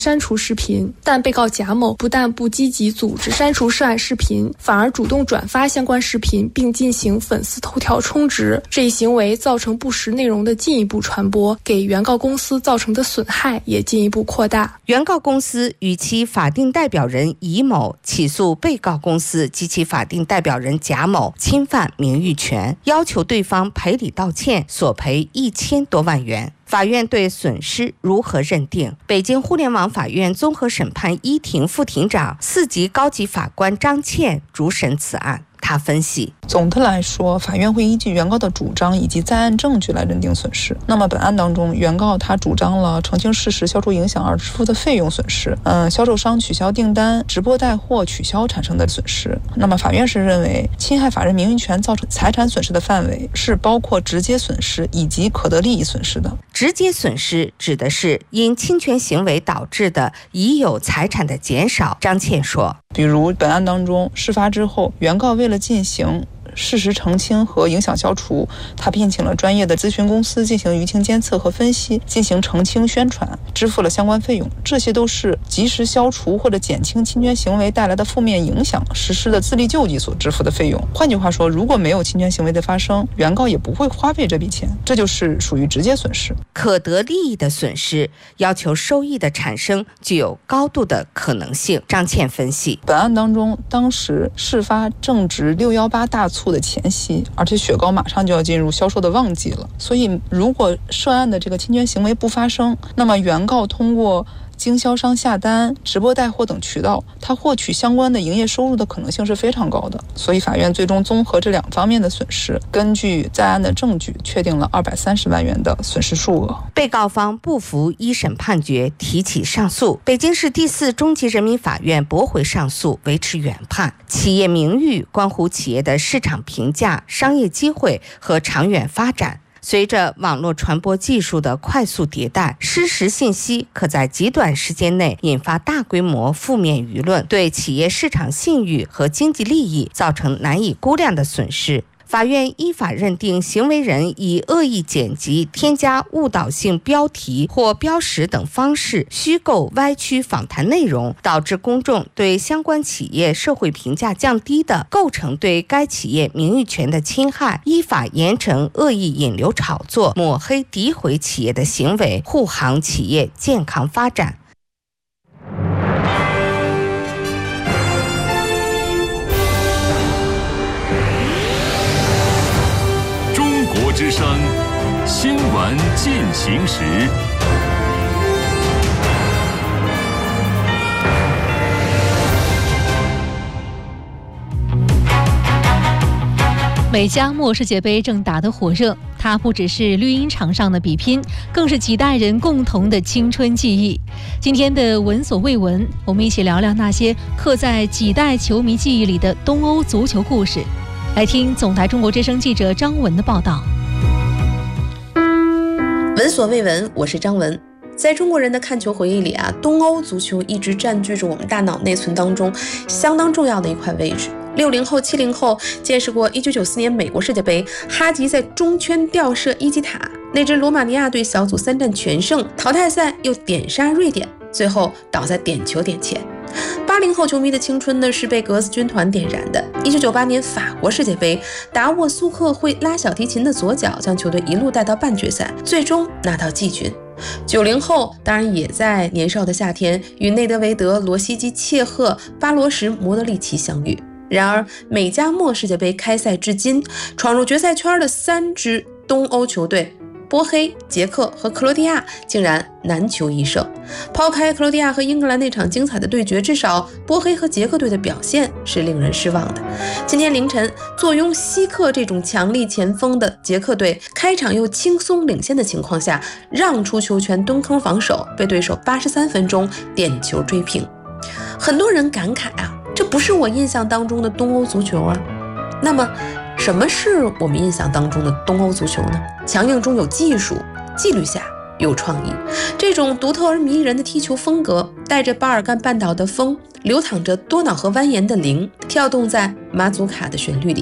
删除视频，但被告贾某不但不积极组织删除涉案视频，反而主动转发相关视频，并进行粉丝头条充值。这一行为造成不实内容的进一步传播，给原告公司造成的损害也进一步扩大。 原告公司与其法定代表人乙某起诉被告公司及其法定代表人贾某侵犯名誉权，要求对方赔礼道歉，索赔1000多万元。法院对损失如何认定？北京互联网法院综合审判一庭副庭长、4级高级法官张倩主审此案。他分析， 总的来说，法院会依据原告的主张以及在案证据来认定损失。那么本案当中，原告他主张了澄清事实、消除影响而支付的费用损失，销售商取消订单、直播带货取消产生的损失。那么法院是认为，侵害法人名誉权造成财产损失的范围是包括直接损失以及可得利益损失的。 直接损失指的是因侵权行为导致的已有财产的减少。张倩说， 比如本案当中，事发之后，原告为了进行事实澄清和影响消除，他聘请了专业的咨询公司进行舆情监测和分析，进行澄清宣传，支付了相关费用。这些都是及时消除或者减轻侵权行为带来的负面影响实施的自力救济所支付的费用。换句话说，如果没有侵权行为的发生，原告也不会花费这笔钱，这就是属于直接损失。 可得利益的损失要求收益的产生具有高度的可能性。张倩分析， 本案当中，当时事发正值618大促的前夕，而且雪糕马上就要进入销售的旺季了，所以如果涉案的这个侵权行为不发生，那么原告通过经销商下单、直播带货等渠道，他获取相关的营业收入的可能性是非常高的。所以法院最终综合这2方面的损失，根据在案的证据，确定了230万元的损失数额。 被告方不服一审判决，提起上诉。北京市第4中级人民法院驳回上诉，维持原判。企业名誉关乎企业的市场评价、商业机会和长远发展。随着网络传播技术的快速迭代，失实信息可在极短时间内引发大规模负面舆论，对企业市场信誉和经济利益造成难以估量的损失。法院依法认定行为人以恶意剪辑、添加误导性标题或标识等方式虚构歪曲访谈内容，导致公众对相关企业社会评价降低的，构成对该企业名誉权的侵害，依法严惩恶意引流炒作、抹黑诋毁企业的行为，护航企业健康发展。 之声新闻进行时。 美加墨世界杯正打得火热，它不只是绿茵场上的比拼，更是几代人共同的青春记忆。今天的闻所未闻，我们一起聊聊那些刻在几代球迷记忆里的东欧足球故事。来听总台中国之声记者张文的报道。 闻所未闻，我是张文。在中国人的看球回忆里啊，东欧足球一直占据着我们大脑内存当中相当重要的一块位置。60后、70后见识过1994年美国世界杯，哈吉在中圈吊射伊基塔，那支罗马尼亚队小组3战全胜，淘汰赛又点杀瑞典，最后倒在点球点前。80后球迷的青春呢是被格子军团点燃的。1998年法国世界杯，达沃苏克会拉小提琴的左脚将球队一路带到半决赛，最终拿到季军。90后当然也在年少的夏天与内德维德、罗西基、切赫、巴罗什、莫德里奇相遇。然而美加墨世界杯开赛至今，闯入决赛圈的3支东欧球队波黑、捷克和克罗地亚竟然难求一胜。抛开克罗地亚和英格兰那场精彩的对决，至少波黑和捷克队的表现是令人失望的。今天凌晨，坐拥希克这种强力前锋的捷克队，开场又轻松领先的情况下，让出球权蹲坑防守，被对手83分钟点球追平。很多人感慨啊，这不是我印象当中的东欧足球啊。那么什么是我们印象当中的东欧足球呢？强硬中有技术，纪律下有创意。这种独特而迷人的踢球风格，带着巴尔干半岛的风，流淌着多瑙河蜿蜒的灵，跳动在马祖卡的旋律里。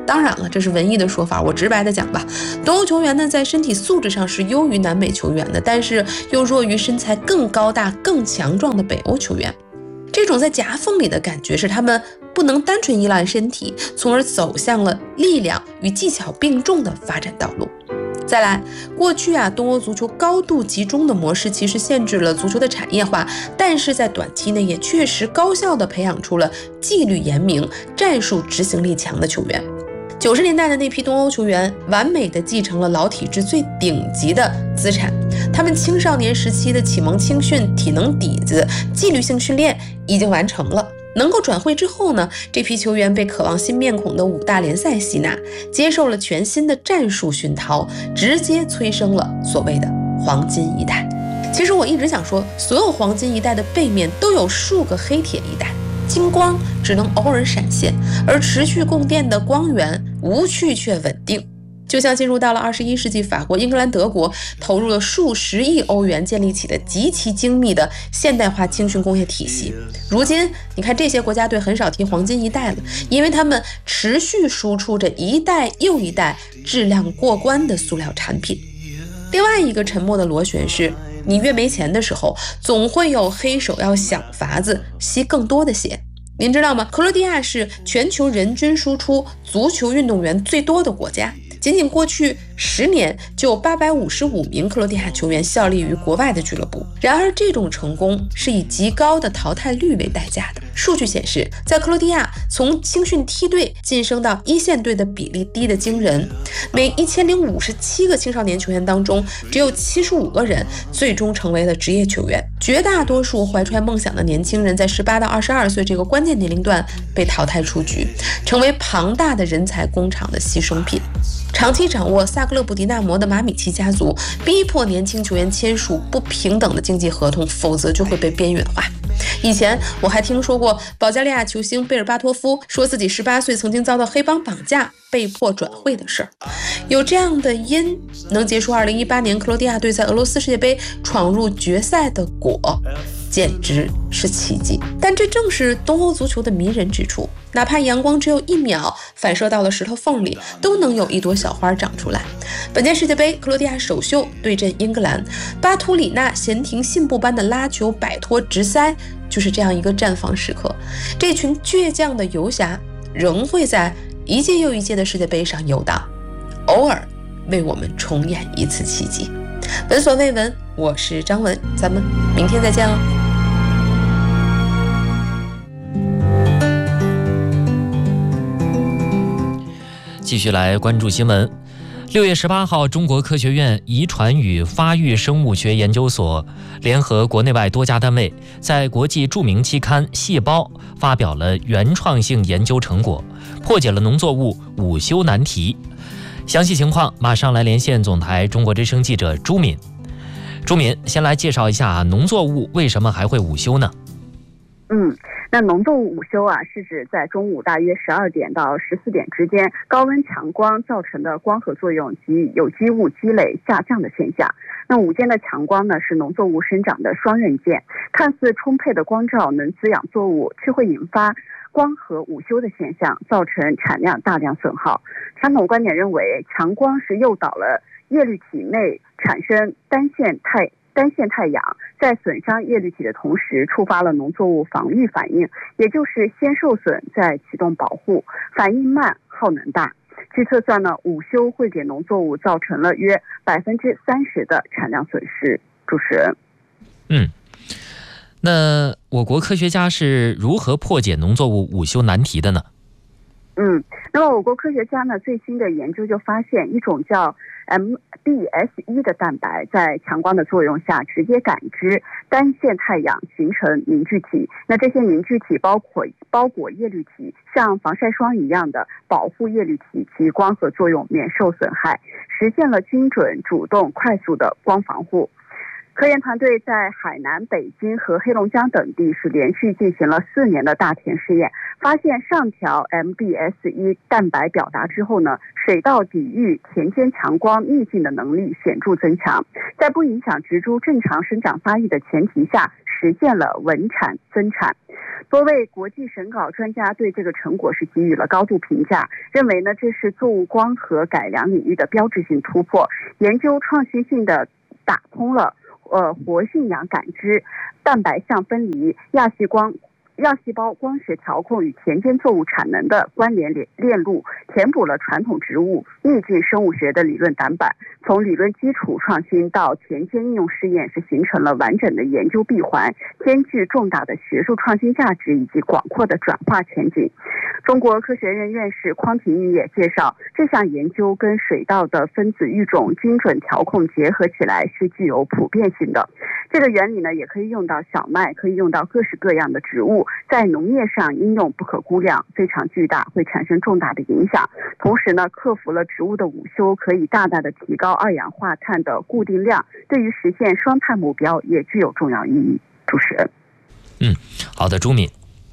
当然了，这是文艺的说法，我直白的讲吧，东欧球员呢在身体素质上是优于南美球员的，但是又弱于身材更高大、更强壮的北欧球员。这种在夹缝里的感觉是他们不能单纯依赖身体，从而走向了力量与技巧并重的发展道路。再来，过去东欧足球高度集中的模式其实限制了足球的产业化，但是在短期内也确实高效地培养出了纪律严明、战术执行力强的球员。90年代的那批东欧球员完美地继承了老体制最顶级的资产，他们青少年时期的启蒙青训、体能底子、纪律性训练已经完成了。能够转会之后呢，这批球员被渴望新面孔的5大联赛吸纳，接受了全新的战术熏陶，直接催生了所谓的黄金一代。其实我一直想说，所有黄金一代的背面都有数个黑铁一代，金光只能偶尔闪现，而持续供电的光源无趣却稳定。就像进入到了21世纪，法国、英格兰、德国投入了数十亿欧元建立起的极其精密的现代化青训工业体系。如今你看这些国家队很少提黄金一代了，因为他们持续输出着一代又一代质量过关的塑料产品。另外一个沉默的螺旋是，你越没钱的时候，总会有黑手要想法子吸更多的血。您知道吗？克罗地亚是全球人均输出足球运动员最多的国家，仅仅过去10年就有855名克罗地亚球员效力于国外的俱乐部。然而这种成功是以极高的淘汰率为代价的。数据显示，在克罗地亚从青训梯队晋升到一线队的比例低得惊人，每1057个青少年球员当中，只有75个人最终成为了职业球员。绝大多数怀揣梦想的年轻人在18到22岁这个关键年龄段被淘汰出局，成为庞大的人才工厂的牺牲品。长期掌握萨格勒布迪纳摩的马米奇家族逼迫年轻球员签署不平等的经济合同，否则就会被边缘化。以前我还听说过保加利亚球星贝尔巴托夫说自己18岁曾经遭到黑帮绑架，被迫转会的事儿。有这样的因能结束2018年克罗地亚队在俄罗斯世界杯闯入决赛的果，简直是奇迹。但这正是东欧足球的迷人之处，哪怕阳光只有1秒反射到了石头缝里，都能有一朵小花长出来。本届世界杯，克罗地亚首秀对阵英格兰，巴图里纳闲庭信步般的拉球摆脱直塞，就是这样一个绽放时刻。这群倔强的游侠仍会在一届又一届的世界杯上游荡，偶尔为我们重演一次奇迹。闻所未闻，我是张文，咱们明天再见了。 继续来关注新闻。6月18号，中国科学院遗传与发育生物学研究所联合国内外多家单位，在国际著名期刊《细胞》发表了原创性研究成果，破解了农作物午休难题。详细情况马上来连线总台中国之声记者朱敏。朱敏，先来介绍一下农作物为什么还会午休呢？ 那农作物午休是指在中午大约12点到14点之间，高温强光造成的光合作用及有机物积累下降的现象。那午间的强光呢，是农作物生长的双刃剑，看似充沛的光照能滋养作物，却会引发光合午休的现象，造成产量大量损耗。传统观点认为，强光是诱导了叶绿体内产生单线太阳，在损伤叶绿体的同时，触发了农作物防御反应，也就是先受损再启动保护，反应慢，耗能大。据测算呢，午休会给农作物造成了约30%的产量损失。主持人， 那我国科学家是如何破解农作物午休难题的呢？ 那么我国科学家呢，最新的研究就发现，一种叫MBS1的蛋白在强光的作用下，直接感知单线太阳，形成凝聚体。那这些凝聚体包裹叶绿体，像防晒霜一样的保护叶绿体及光合作用免受损害，实现了精准、主动、快速的光防护。科研团队在海南、北京和黑龙江等地是连续进行了4年的大田试验，发现上调 MBS1 蛋白表达之后呢，水稻抵御田间强光逆境的能力显著增强，在不影响植株正常生长发育的前提下，实现了稳产增产。 多位国际审稿专家对这个成果是给予了高度评价，认为呢这是作物光合改良领域的标志性突破，研究创新性的打通了活性氧感知、蛋白相分离、亚细胞光学调控与田间作物产能的关联链路，填补了传统植物逆境生物学的理论短板。从理论基础创新到田间应用试验，是形成了完整的研究闭环，兼具重大的学术创新价值以及广阔的转化前景。中国科学院院士匡廷玉也介绍，这项研究跟水稻的分子育种精准调控结合起来是具有普遍性的。这个原理呢，也可以用到小麦，可以用到各式各样的植物，在农业上应用不可估量，非常巨大，会产生重大的影响。同时呢，克服了植物的午休，可以大大的提高二氧化碳的固定量，对于实现双碳目标也具有重要意义。主持人。 好的，朱敏。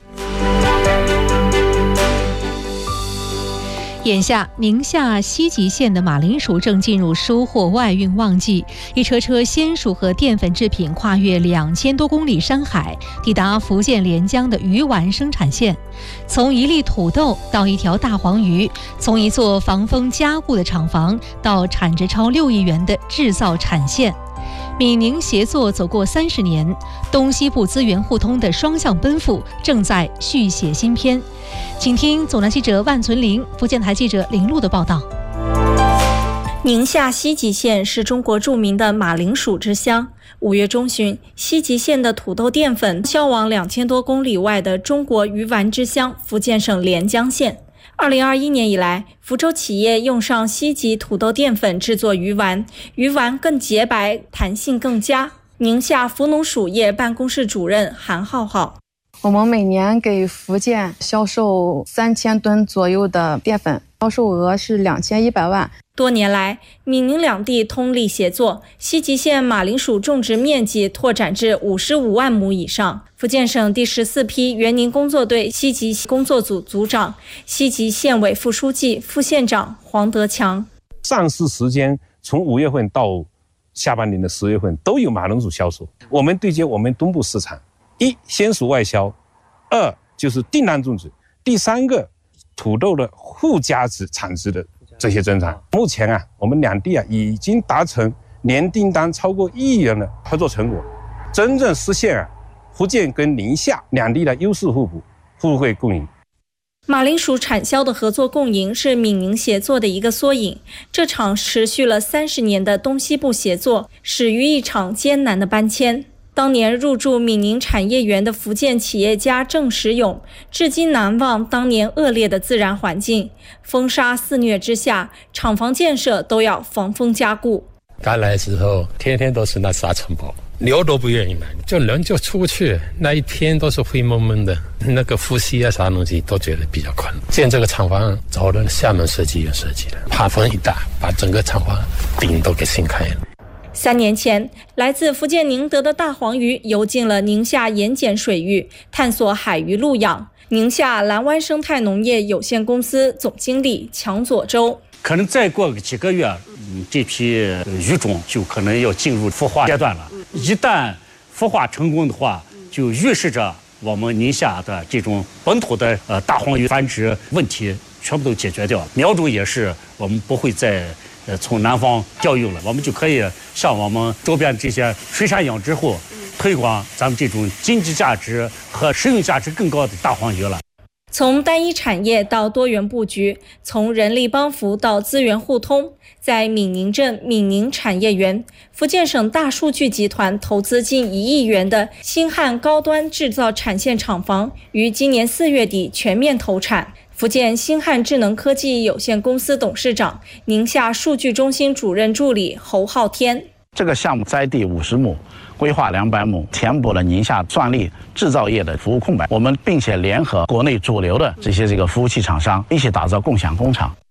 眼下，宁夏西吉县的马铃薯正进入收获外运旺季，一车车鲜薯和淀粉制品跨越2000多公里山海，抵达福建连江的鱼丸生产线。从一粒土豆到一条大黄鱼，从一座防风加固的厂房到产值超6亿元的制造产线。闽宁协作走过30年，东西部资源互通的双向奔赴正在续写新篇。请听总台记者万存林、福建台记者林璐的报道。 宁夏西吉县是中国著名的马铃薯之乡。5月中旬，西吉县的土豆淀粉销往2000多公里外的中国鱼丸之乡福建省连江县。2021年以来，福州企业用上西吉土豆淀粉制作鱼丸，鱼丸更洁白，弹性更佳。宁夏福农属业办公室主任韩浩浩： 我们每年给福建销售3000吨左右的淀粉，销售额是2100万。 多年来，闽宁两地通力协作，西吉县马铃薯种植面积拓展至55万亩以上。福建省第14批援宁工作队西吉工作组组长、西吉县委副书记、副县长黄德强： 上市时间从5月份到下半年的10月份都有马铃薯销售。我们对接我们东部市场，一鲜薯外销，二就是订单种植，第三个土豆的附加值产值的这些增长。目前我们两地已经达成年订单超过1亿元的合作成果，真正实现福建跟宁夏两地的优势互补、互惠共赢。 马铃薯产销的合作共赢是闽宁协作的一个缩影。这场持续了30年的东西部协作，始于一场艰难的搬迁。当年入驻闽宁产业园的福建企业家郑时勇，至今难忘当年恶劣的自然环境。风沙肆虐之下，厂房建设都要防风加固。 刚来之后，天天都是那沙尘暴，牛都不愿意买，就人就出不去，那一天都是灰蒙蒙的，那个呼吸啥东西都觉得比较困难。建这个厂房找了厦门设计院设计的，怕风一大，把整个厂房顶都给掀开了。 3年前，来自福建宁德的大黄鱼游进了宁夏盐碱水域，探索海鱼路养。宁夏蓝湾生态农业有限公司总经理强左洲： 可能再过几个月，这批鱼种就可能要进入孵化阶段了。一旦孵化成功的话，就预示着我们宁夏的这种本土的大黄鱼繁殖问题全部都解决掉。苗种也是我们不会再从南方调用了，我们就可以向我们周边这些水产养殖户推广咱们这种经济价值和食用价值更高的大黄鱼了。 从单一产业到多元布局，从人力帮扶到资源互通，在闽宁镇闽宁产业园，福建省大数据集团投资近1亿元的新汉高端制造产线厂房于今年4月底全面投产。福建新汉智能科技有限公司董事长、宁夏数据中心主任助理侯浩天： 这个项目栽地50亩，规划200亩，填补了宁夏算力制造业的服务空白。我们并且联合国内主流的这些服务器厂商，一起打造共享工厂。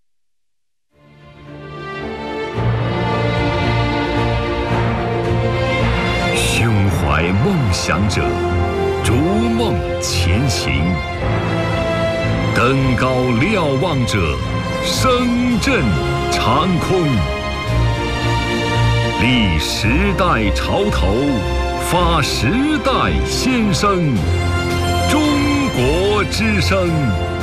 胸怀梦想者，逐梦前行。登高瞭望者，声震长空。立时代潮头，发时代先声。中国之声。